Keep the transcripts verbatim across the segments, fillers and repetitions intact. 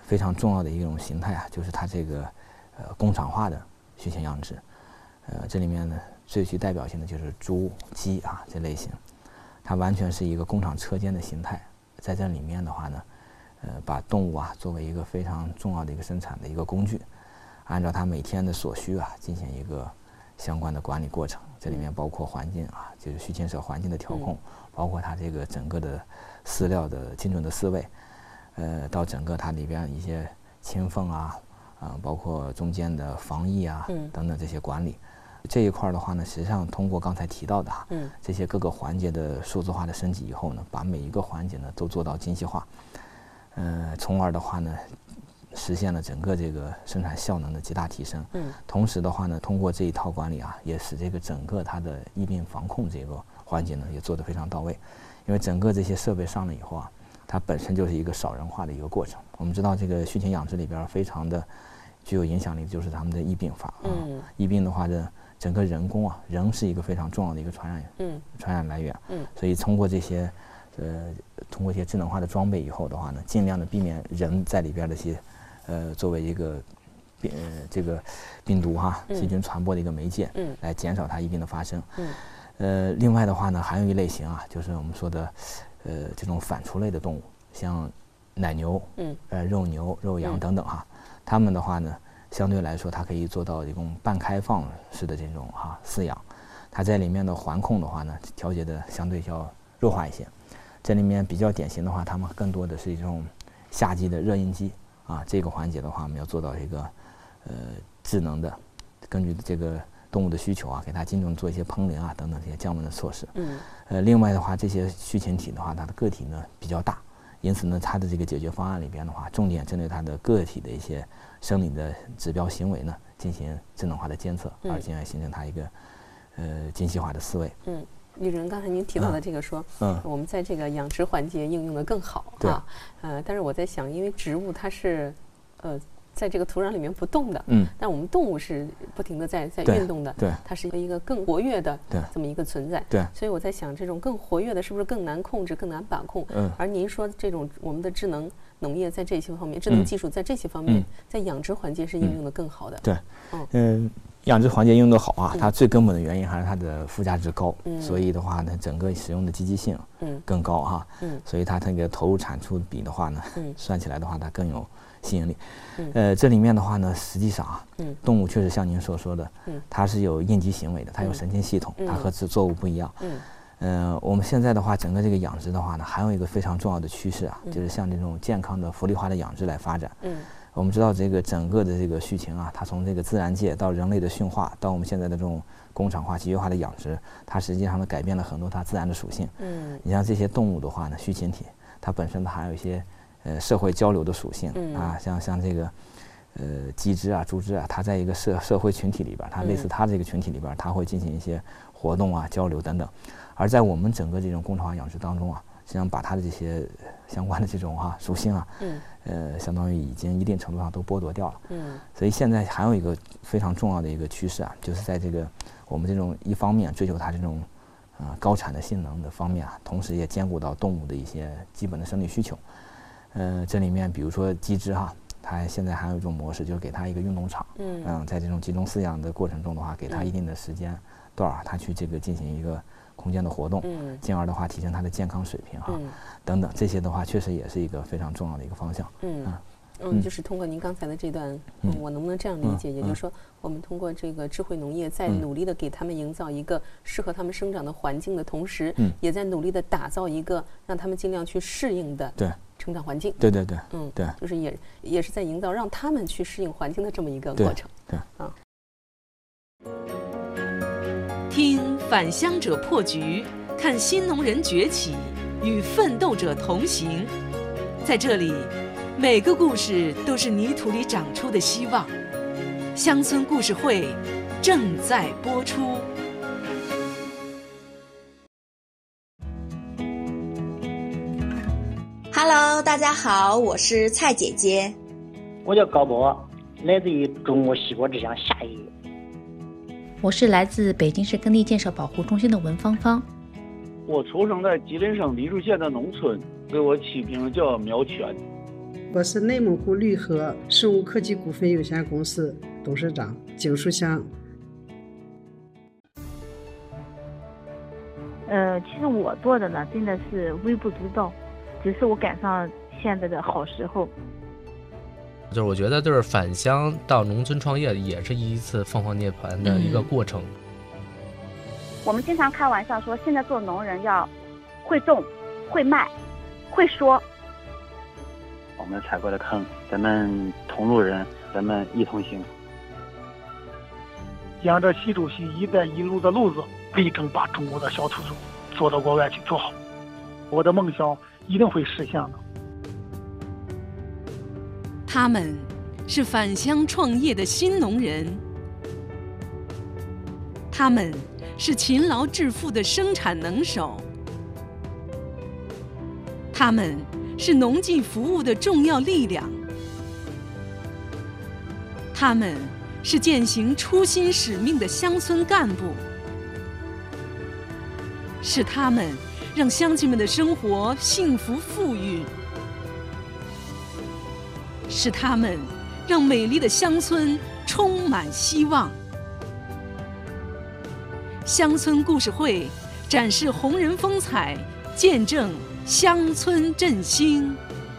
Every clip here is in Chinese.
非常重要的一种形态啊，就是它这个呃工厂化的畜禽养殖。呃，这里面呢最具代表性的就是猪、鸡啊这类型，它完全是一个工厂车间的形态。在这里面的话呢，呃，把动物啊作为一个非常重要的一个生产的一个工具，按照它每天的所需啊进行一个相关的管理过程。这里面包括环境啊，就是畜禽舍环境的调控，包括它这个整个的饲料的精准的饲喂，呃，到整个它里边一些清缝啊，啊、呃，包括中间的防疫啊等等这些管理。这一块的话呢，实际上通过刚才提到的哈，嗯，这些各个环节的数字化的升级以后呢，把每一个环节呢都做到精细化，呃，从而的话呢，实现了整个这个生产效能的极大提升。嗯，同时的话呢，通过这一套管理啊，也使这个整个它的疫病防控这个环节呢也做得非常到位。因为整个这些设备上了以后啊，它本身就是一个少人化的一个过程。我们知道这个畜禽养殖里边非常的具有影响力的就是他们的疫病法啊，嗯，疫病的话呢，整个人工啊，人是一个非常重要的一个传染，嗯，传染来源，嗯，所以通过这些，呃，通过一些智能化的装备以后的话呢，尽量的避免人在里边的一些，呃，作为一个病、呃、这个病毒哈、细菌传播的一个媒介，嗯，来减少它疫病的发生，嗯，呃，另外的话呢，还有一类型啊，就是我们说的，呃，这种反刍类的动物，像奶牛，嗯，呃，肉牛、肉羊等等哈，它们的话呢，相对来说，它可以做到一种半开放式的这种哈、啊、饲养，它在里面的环控的话呢，调节的相对要弱化一些。这里面比较典型的话，它们更多的是一种夏季的热应激啊，这个环节的话，我们要做到一个呃智能的，根据这个动物的需求啊，给它精准做一些烹饪啊等等这些降温的措施。嗯。呃，另外的话，这些畜禽体的话，它的个体呢比较大，因此呢，它的这个解决方案里边的话，重点针对它的个体的一些生理的指标行为呢，进行智能化的监测，而进而形成它一个呃精细化的思维。嗯， 李主任，刚才您提到的这个说，嗯，我们在这个养殖环节应用的更好啊，呃，但是我在想，因为植物它是呃在这个土壤里面不动的，嗯，但我们动物是不停的在在运动的， 对， 它是一个更活跃的这么一个存在， 对， 所以我在想，这种更活跃的是不是更难控制、更难把控？嗯，而您说这种我们的智能农业在这些方面，智能技术在这些方面，嗯、在养殖环节是应用的更好的。 对，嗯、呃，养殖环节用得好啊，它最根本的原因还是它的附加值高，嗯、所以的话呢，整个使用的积极性更高哈，嗯、所以它那个投入产出比的话呢，嗯、算起来的话，它更有吸引力。嗯、呃，这里面的话呢，实际上啊，嗯、动物确实像您所说的，嗯、它是有应激行为的，它有神经系统，嗯、它和作物不一样。嗯呃，我们现在的话，整个这个养殖的话呢，还有一个非常重要的趋势啊，嗯、就是向这种健康的福利化的养殖来发展。嗯，我们知道这个整个的这个畜禽啊，它从这个自然界到人类的驯化，到我们现在的这种工厂化、集约化的养殖，它实际上呢改变了很多它自然的属性。嗯，你像这些动物的话呢，畜禽体它本身它还有一些呃社会交流的属性、嗯、啊，像像这个呃鸡只啊、猪只啊，它在一个社社会群体里边，它类似它这个群体里边，它会进行一些活动啊、交流等等。而在我们整个这种工厂化养殖当中啊，实际上把它的这些相关的这种哈、啊、属性啊，嗯，呃，相当于已经一定程度上都剥夺掉了。嗯，所以现在还有一个非常重要的一个趋势啊，就是在这个我们这种一方面追求它这种啊、呃、高产的性能的方面啊，同时也兼顾到动物的一些基本的生理需求。呃，这里面比如说鸡只哈，它现在还有一种模式，就是给它一个运动场。嗯，嗯，在这种集中饲养的过程中的话，给它一定的时间段儿，它去这个进行一个空间的活动，嗯，进而的话提升它的健康水平哈，嗯、等等这些的话，确实也是一个非常重要的一个方向。嗯嗯，嗯就是通过您刚才的这段，嗯、我能不能这样理解？嗯、也就是说，我们通过这个智慧农业，在努力的给他们营造一个适合他们生长的环境的同时，嗯，也在努力的打造一个让他们尽量去适应的对成长环境。 对对对，嗯对， 就是也也是在营造让他们去适应环境的这么一个过程。 对，对啊。 听返乡者破局，看新农人崛起，与奋斗者同行。在这里，每个故事都是泥土里长出的希望。乡村故事会正在播出。 Hello， 大家好，我是蔡姐姐。 我叫高波，来自于中国西瓜之乡夏邑。 我是来自北京市耕地建设保护中心的文芳芳。 我出生在吉林省梨树县的农村，给我起名叫苗全。 我是内蒙古绿禾生物科技股份有限公司董事长景书香。 呃，其实我做的呢，真的是微不足道，只是我赶上现在的好时候。 就是我觉得，就是返乡到农村创业，也是一次凤凰涅槃的一个过程。嗯、 我们经常开玩笑说，现在做农人要会种、会卖、会说。 我们踩过的坑，咱们同路人，咱们一同行。 沿着习主席“一带一路”的路子，力争把中国的小土豆做到国外去做好。我的梦想一定会实现的。 他们是返乡创业的新农人，他们是勤劳致富的生产能手，他们是农技服务的重要力量，他们是践行初心使命的乡村干部，是他们让乡亲们的生活幸福富裕，是他们让美丽的乡村充满希望。乡村故事会展示红人风采，见证乡村振兴。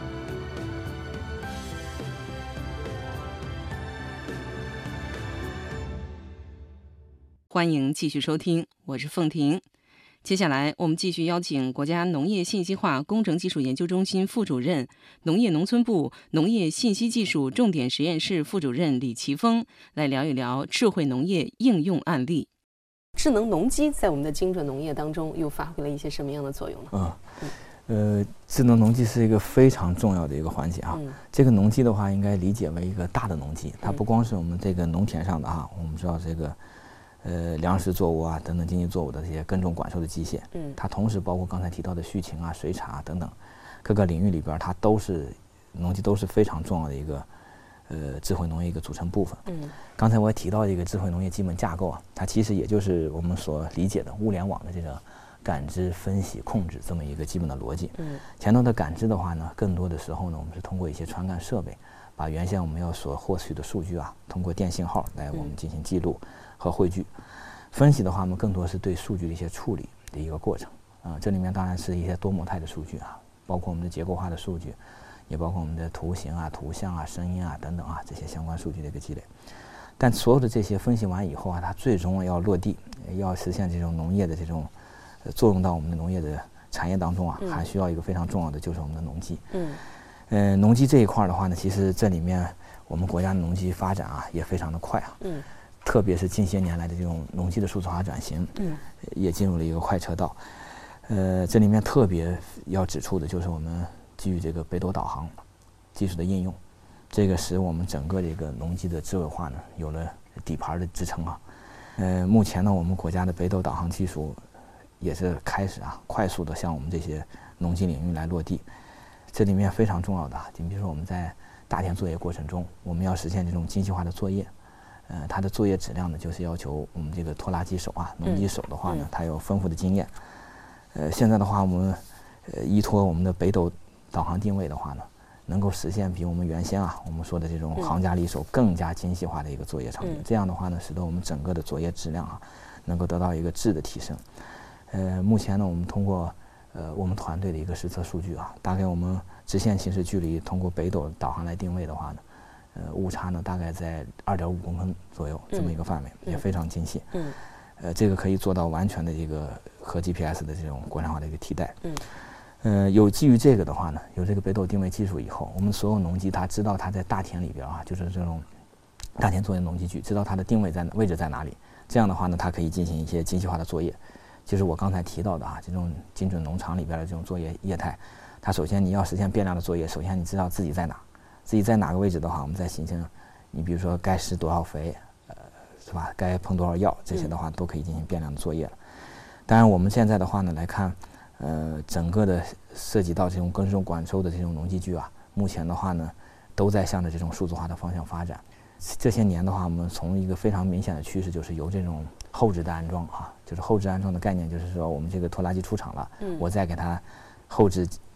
欢迎继续收听，我是凤婷。接下来，我们继续邀请国家农业信息化工程技术研究中心副主任、农业农村部农业信息技术重点实验室副主任李奇峰来聊一聊智慧农业应用案例。智能农机在我们的精准农业当中又发挥了一些什么样的作用呢？ 嗯，呃，智能农机是一个非常重要的一个环节啊。嗯、这个农机的话，应该理解为一个大的农机，它不光是我们这个农田上的啊，我们知道这个。呃，粮食作物啊等等经济作物的这些耕种管收的机械，嗯，它同时包括刚才提到的畜禽啊、水产啊等等各个领域里边，它都是农机都是非常重要的一个呃智慧农业一个组成部分。嗯，刚才我也提到一个智慧农业基本架构啊，它其实也就是我们所理解的物联网的这个感知、分析、控制这么一个基本的逻辑。嗯，前头的感知的话呢，更多的时候呢，我们是通过一些传感设备，把原先我们要所获取的数据啊，通过电信号来我们进行记录和汇聚。分析的话呢，更多是对数据的一些处理的一个过程啊、呃，这里面当然是一些多模态的数据啊，包括我们的结构化的数据，也包括我们的图形啊、图像啊、声音啊等等啊这些相关数据的一个积累。但所有的这些分析完以后啊，它最终要落地，要实现这种农业的这种、呃、作用到我们的农业的产业当中啊，还需要一个非常重要的就是我们的农机。嗯，呃，农机这一块的话呢，其实这里面我们国家的农机发展啊也非常的快啊。嗯。特别是近些年来的这种农机的数字化转型，嗯，也进入了一个快车道。呃，这里面特别要指出的就是我们基于这个北斗导航技术的应用，这个使我们整个这个农机的智慧化呢有了底盘的支撑啊。呃，目前呢，我们国家的北斗导航技术也是开始啊快速的向我们这些农机领域来落地。这里面非常重要的，你比如说我们在大田作业过程中，我们要实现这种精细化的作业。呃，它的作业质量呢，就是要求我们这个拖拉机手啊、农机手的话呢，嗯、它有丰富的经验。呃，现在的话，我们呃依托我们的北斗导航定位的话呢，能够实现比我们原先啊我们说的这种行家里手更加精细化的一个作业场景。嗯、这样的话呢，使得我们整个的作业质量啊，能够得到一个质的提升。呃，目前呢，我们通过呃我们团队的一个实测数据啊，大概我们直线行驶距离通过北斗导航来定位的话呢。呃，误差呢大概在二点五公分左右这么一个范围，嗯、也非常精细。嗯，呃，这个可以做到完全的这个和 G P S 的这种国产化的一个替代。嗯，呃，有基于这个的话呢，有这个北斗定位技术以后，我们所有农机它知道它在大田里边啊，就是这种大田作业农机具，知道它的定位在位置在哪里。这样的话呢，它可以进行一些精细化的作业，就是我刚才提到的啊，这种精准农场里边的这种作业业态，它首先你要实现变量的作业，首先你知道自己在哪。自己在哪个位置的话，我们再形成，你比如说该施多少肥，呃，是吧？该喷多少药，这些的话都可以进行变量的作业了。当然，我们现在的话呢来看，呃，整个的涉及到这种耕种管收的这种农机具啊，目前的话呢，都在向着这种数字化的方向发展。这些年的话，我们从一个非常明显的趋势，就是由这种后置的安装啊，就是后置安装的概念，就是说我们这个拖拉机出厂了，嗯、我再给它后置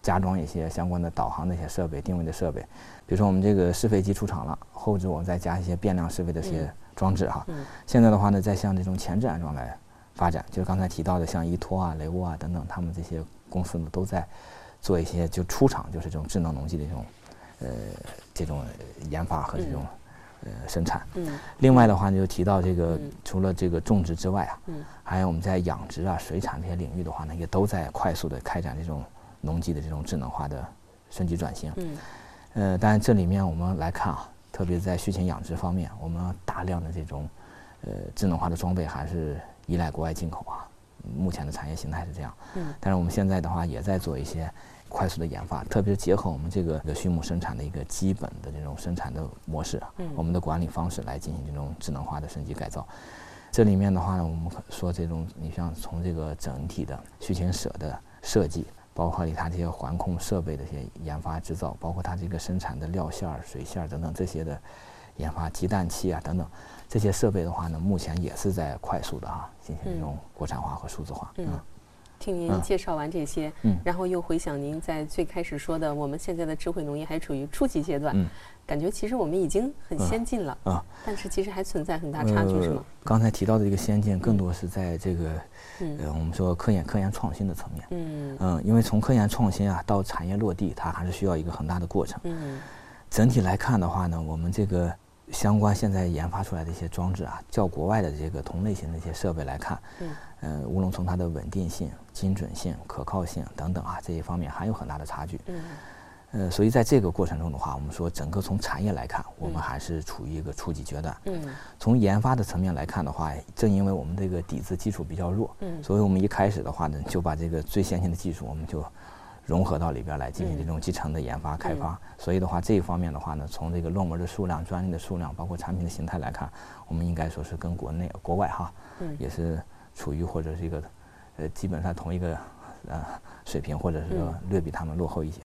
加装一些相关的导航的一些设备、定位的设备。比如说我们这个试飞机出厂了，后置我们再加一些变量试飞的一些装置哈。嗯嗯、现在的话呢，在向这种前置安装来发展，就是刚才提到的像依托啊、雷沃啊等等，他们这些公司呢都在做一些就出厂就是这种智能农机的这种呃这种研发和这种、嗯、呃生产。嗯。另外的话呢，就提到这个、嗯、除了这个种植之外啊，嗯，还有我们在养殖啊、水产这些领域的话呢，也都在快速的开展这种农机的这种智能化的升级转型。嗯。呃，当然这里面我们来看啊，特别在畜禽养殖方面，我们大量的这种呃智能化的装备还是依赖国外进口啊。目前的产业形态是这样。嗯。但是我们现在的话也在做一些快速的研发，特别是结合我们这个畜牧生产的一个基本的这种生产的模式，嗯，我们的管理方式来进行这种智能化的升级改造。这里面的话呢，我们说这种你像从这个整体的畜禽舍的设计，包括它这些环控设备的一些研发制造，包括它这个生产的料馅、水馅等等这些的研发，鸡蛋器啊等等这些设备的话呢，目前也是在快速的啊进行这种国产化和数字化。嗯。嗯， 听您介绍完这些，嗯，然后又回想您在最开始说的，我们现在的智慧农业还处于初级阶段，嗯，感觉其实我们已经很先进了，啊、嗯，但是其实还存在很大差距，呃、是吗？ 刚才提到的这个先进，更多是在这个，嗯，呃，我们说科研科研创新的层面，嗯嗯，因为从科研创新啊到产业落地，它还是需要一个很大的过程，嗯，整体来看的话呢，我们这个相关现在研发出来的一些装置啊，较国外的这个同类型的一些设备来看，嗯。呃，无论从它的稳定性、精准性、可靠性等等啊这一方面还有很大的差距。嗯。呃，所以在这个过程中的话，我们说整个从产业来看，我们还是处于一个初级阶段。嗯。从研发的层面来看的话，正因为我们这个底子基础比较弱，嗯，所以我们一开始的话呢，就把这个最先进的技术我们就融合到里边来进行这种集成的研发开发。嗯。所以的话，这一方面的话呢，从这个论文的数量、专利的数量，包括产品的形态来看，我们应该说是跟国内、国外哈，嗯，也是处于或者是一个，呃，基本上同一个呃水平，或者是说略比他们落后一些。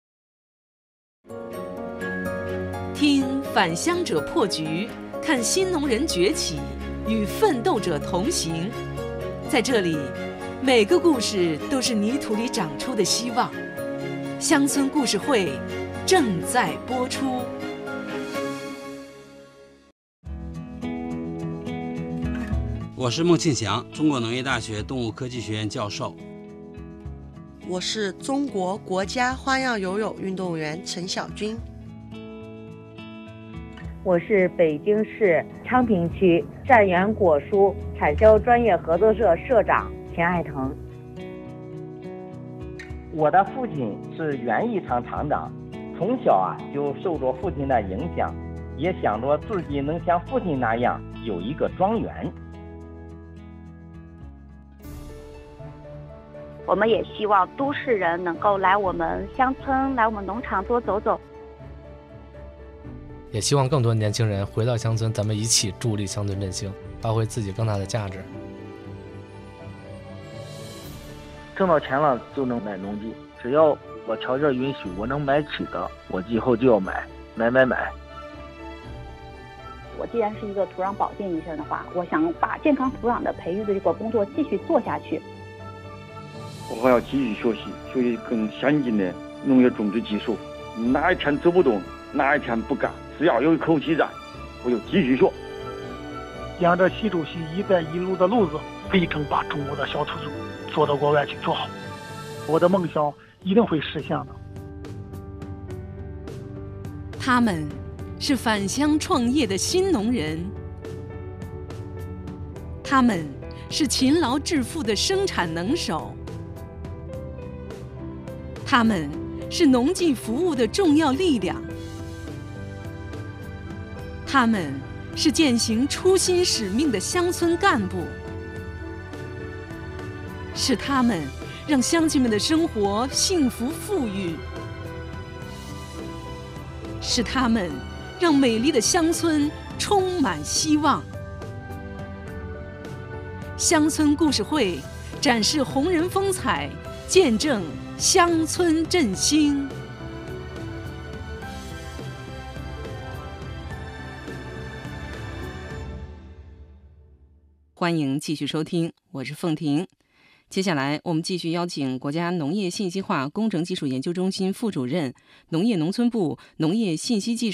听返乡者破局，看新农人崛起，与奋斗者同行。在这里，每个故事都是泥土里长出的希望。乡村故事会正在播出。 我是孟庆祥，中国农业大学动物科技学院教授。 我是中国国家花样游泳运动员陈晓军。 我是北京市昌平区善源果蔬产销专业合作社社长田爱腾。 我的父亲是园艺厂厂长，从小啊就受着父亲的影响，也想着自己能像父亲那样有一个庄园。 我们也希望都市人能够来我们乡村、来我们农场多走走。 也希望更多年轻人回到乡村，咱们一起助力乡村振兴，发挥自己更大的价值。 挣到钱了就能买农机，只要我条件允许，我能买起的，我以后就要买，买买买。 我既然是一个土壤保健医生的话，我想把健康土壤的培育的这个工作继续做下去。 我还要继续学习，学习更先进的农业种植技术。哪一天走不动，哪一天不干，只要有一口气在，我就继续学。 沿着习主席“一带一路”的路子，力争把中国的小土猪做到国外去做好。我的梦想一定会实现的。 他们是返乡创业的新农人，他们是勤劳致富的生产能手，他们是农技服务的重要力量，他们是践行初心使命的乡村干部，是他们让乡亲们的生活幸福富裕，是他们让美丽的乡村充满希望。乡村故事会展示红人风采，见证乡村振兴。欢迎继续收听，我是凤婷。 接下来，我们继续邀请国家农业信息化工程技术研究中心副主任、农业农村部农业信息技术